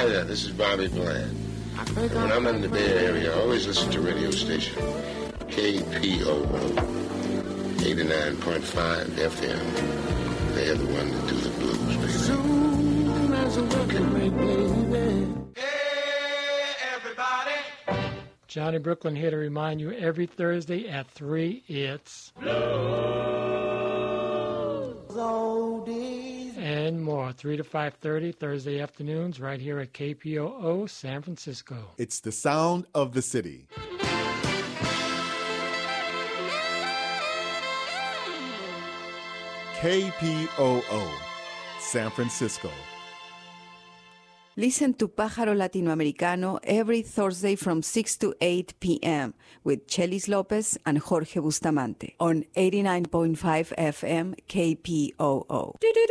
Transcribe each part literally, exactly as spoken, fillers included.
Hi there, this is Bobby Bland. And when I'm in the Bay Area, I always listen to radio station K P O O, eighty-nine point five F M. They're the one that do the blues, baby. Soon as a working rate, baby. Hey, everybody. Johnny Brooklyn here to remind you every Thursday at three, it's and more, three to five thirty Thursday afternoons right here at K P O O San Francisco. It's the sound of the city. K P O O San Francisco. Listen to Pájaro Latinoamericano every Thursday from six to eight p.m. with Chelis Lopez and Jorge Bustamante on eighty-nine point five F M K P O O.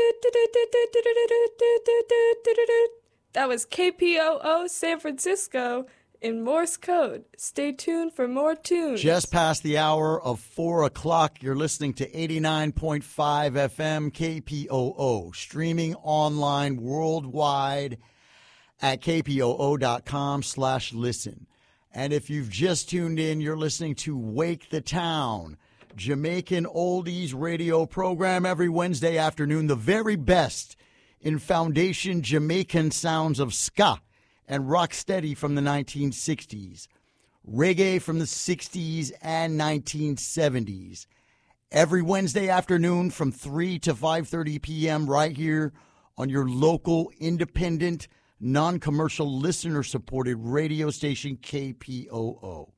That was K P O O San Francisco in Morse code. Stay tuned for more tunes. Just past the hour of four o'clock, you're listening to eighty-nine point five F M K P O O, streaming online worldwide at kpoo.com slash listen. And if you've just tuned in, you're listening to Wake the Town, Jamaican oldies radio program every Wednesday afternoon, the very best in foundation Jamaican sounds of ska and rocksteady from the nineteen sixties, reggae from the sixties and nineteen seventies. Every Wednesday afternoon from three to five thirty p.m. right here on your local independent non-commercial, listener-supported radio station, K P O O.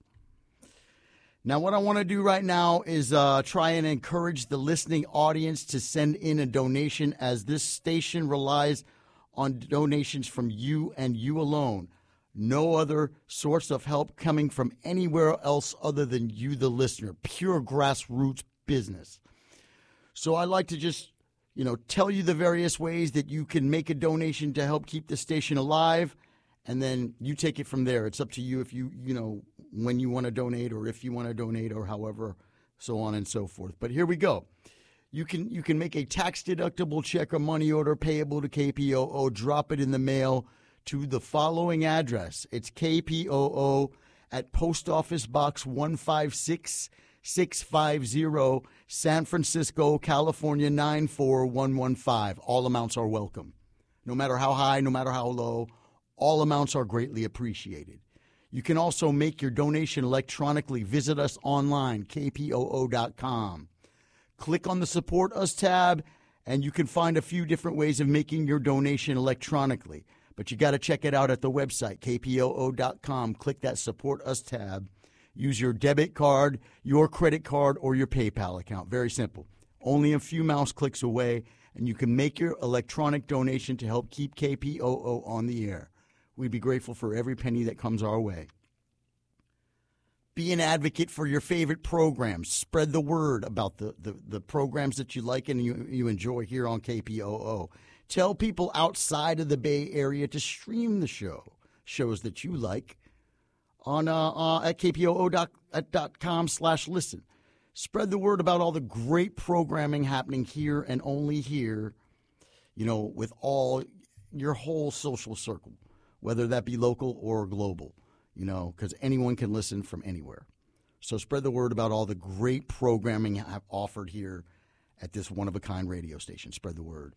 Now, what I want to do right now is uh, try and encourage the listening audience to send in a donation, as this station relies on donations from you and you alone. No other source of help coming from anywhere else other than you, the listener. Pure grassroots business. So I'd like to just you know, tell you the various ways that you can make a donation to help keep the station alive, and then you take it from there. It's up to you if you, you know, when you want to donate or if you want to donate or however, so on and so forth. But here we go. You can you can make a tax-deductible check or money order payable to K P O O. Drop it in the mail to the following address. It's K P O O at Post Office Box one five six, six five zero, San Francisco, California, nine four one one five. All amounts are welcome. No matter how high, no matter how low, all amounts are greatly appreciated. You can also make your donation electronically. Visit us online, K P O O dot com. Click on the Support Us tab, and you can find a few different ways of making your donation electronically. But you got to check it out at the website, K P O O dot com. Click that Support Us tab. Use your debit card, your credit card, or your PayPal account. Very simple. Only a few mouse clicks away, and you can make your electronic donation to help keep K P O O on the air. We'd be grateful for every penny that comes our way. Be an advocate for your favorite programs. Spread the word about the, the, the programs that you like and you, you enjoy here on K P O O. Tell people outside of the Bay Area to stream the show, shows that you like, on uh, uh, at K P O O dot com slash listen. Spread the word about all the great programming happening here and only here, you know, with all your whole social circle, whether that be local or global, you know, because anyone can listen from anywhere. So spread the word about all the great programming offered here at this one-of-a-kind radio station. Spread the word.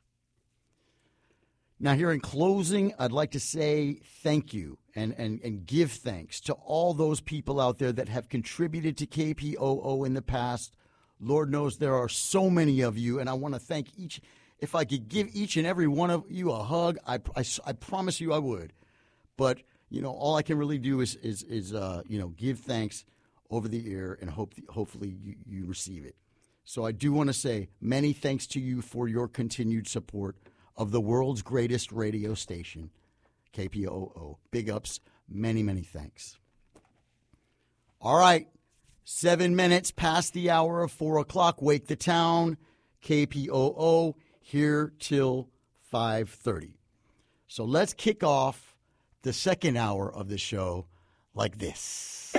Now, here in closing, I'd like to say thank you and, and, and give thanks to all those people out there that have contributed to K P O O in the past. Lord knows there are so many of you, and I want to thank each. If I could give each and every one of you a hug, I, I, I promise you I would. But, you know, all I can really do is, is, is uh, you know, give thanks over the air and hope hopefully you, you receive it. So I do want to say many thanks to you for your continued support of the world's greatest radio station, K P O O. Big ups, many, many thanks. All right, seven minutes past the hour of four o'clock. Wake the Town, K P O O, here till five thirty. So let's kick off the second hour of the show like this.